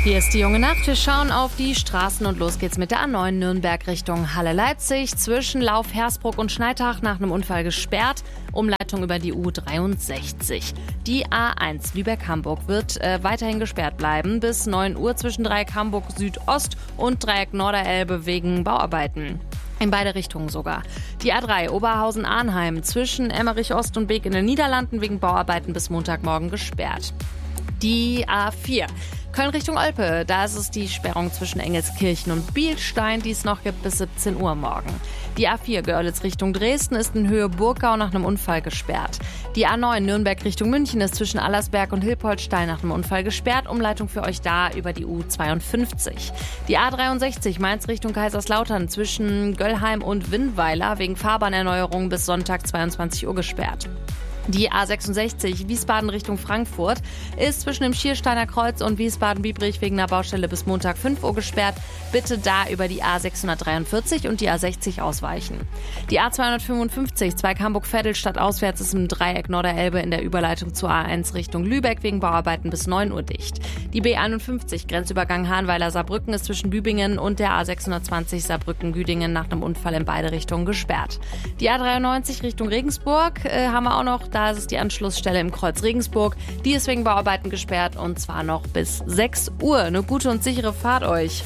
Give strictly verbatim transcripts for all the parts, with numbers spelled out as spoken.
Hier ist die junge Nacht. Wir schauen auf die Straßen und los geht's mit der A neun Nürnberg Richtung Halle-Leipzig. Zwischen Lauf-Hersbruck und Schneitach nach einem Unfall gesperrt. Umleitung über die U dreiundsechzig. Die A eins Lübeck-Hamburg wird äh, weiterhin gesperrt bleiben bis neun Uhr zwischen Dreieck Hamburg Südost und Dreieck Norderelbe wegen Bauarbeiten. In beide Richtungen sogar. Die A drei Oberhausen-Arnheim zwischen Emmerich Ost und Beek in den Niederlanden wegen Bauarbeiten bis Montagmorgen gesperrt. Die A vier Köln Richtung Olpe, da ist es die Sperrung zwischen Engelskirchen und Bielstein, die es noch gibt bis siebzehn Uhr morgen. Die A vier Görlitz Richtung Dresden ist in Höhe Burgau nach einem Unfall gesperrt. Die A neun Nürnberg Richtung München ist zwischen Allersberg und Hilpoltstein nach einem Unfall gesperrt. Umleitung für euch da über die U zweiundfünfzig. Die A dreiundsechzig Mainz Richtung Kaiserslautern zwischen Göllheim und Winnweiler wegen Fahrbahnerneuerung bis Sonntag zweiundzwanzig Uhr gesperrt. Die A sechsundsechzig Wiesbaden Richtung Frankfurt ist zwischen dem Schiersteiner Kreuz und Wiesbaden-Biebrich wegen einer Baustelle bis Montag fünf Uhr gesperrt. Bitte da über die A sechshundertdreiundvierzig und die A sechzig ausweichen. Die A zweihundertfünfundfünfzig Zweig Hamburg-Veddel stadtauswärts ist im Dreieck Norderelbe in der Überleitung zur A eins Richtung Lübeck wegen Bauarbeiten bis neun Uhr dicht. Die B einundfünfzig Grenzübergang Hahnweiler-Saarbrücken ist zwischen Bübingen und der A sechshundertzwanzig Saarbrücken-Güdingen nach einem Unfall in beide Richtungen gesperrt. Die A dreiundneunzig Richtung Regensburg äh, haben wir auch noch. Da ist es die Anschlussstelle im Kreuz Regensburg. Die ist wegen Bauarbeiten gesperrt und zwar noch bis sechs Uhr. Eine gute und sichere Fahrt euch.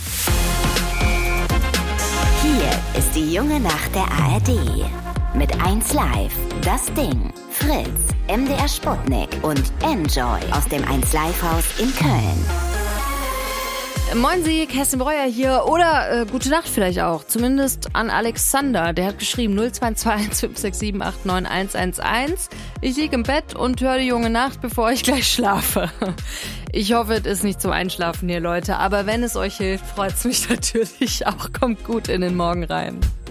Hier ist die junge Nacht der A R D. Mit eins Live, Das Ding, Fritz, M D R Sputnik und Enjoy aus dem eins Live Haus in Köln. Moin Sie, Kerstin Breuer hier oder äh, gute Nacht vielleicht auch, zumindest an Alexander, der hat geschrieben null zwei zwei eins fünf sechs sieben acht neun eins eins eins. Ich liege im Bett und höre die junge Nacht, bevor ich gleich schlafe. Ich hoffe, es ist nicht zum Einschlafen hier, Leute, aber wenn es euch hilft, freut es mich natürlich auch. Kommt gut in den Morgen rein.